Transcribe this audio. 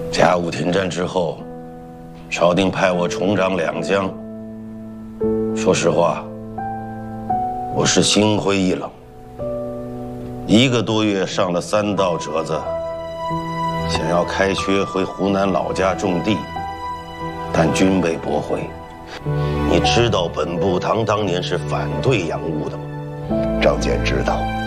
甲午田战之后，朝廷派我重掌两江。说实话，我是心灰意冷。1个多月上了3道折子，想要开缺回湖南老家种地，但均被驳回。你知道本部堂当年是反对洋务的吗？ 张俭知道。